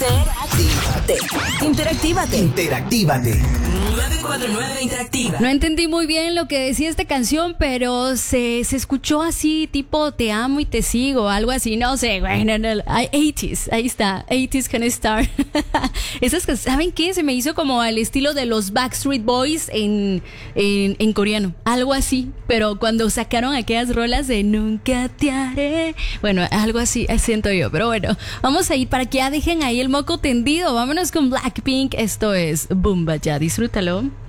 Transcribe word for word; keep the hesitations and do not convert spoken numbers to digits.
Interactívate. Interactívate. Interactívate. nueve cuatro nueve Interactiva. No entendí muy bien lo que decía esta canción, pero se, se escuchó así, tipo te amo y te sigo, algo así, no sé, bueno, no, no, eighties, ahí está, eighties can start. Esas que, ¿saben qué? Se me hizo como al estilo de los Backstreet Boys en, en, en coreano, algo así, pero cuando sacaron aquellas rolas de Nunca te haré, bueno, algo así, siento yo, pero bueno, vamos a ir para que ya dejen ahí el moco tendido, vámonos con Blackpink, esto es Boomba, ya disfrútalo.